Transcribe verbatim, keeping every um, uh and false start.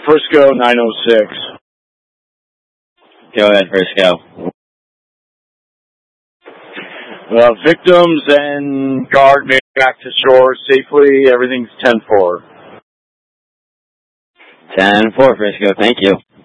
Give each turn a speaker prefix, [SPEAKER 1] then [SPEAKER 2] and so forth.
[SPEAKER 1] Frisco nine oh six.
[SPEAKER 2] Go ahead, Frisco.
[SPEAKER 1] Uh, victims and guard made it back to shore safely. Everything's ten four.
[SPEAKER 2] ten four, Frisco. Thank you.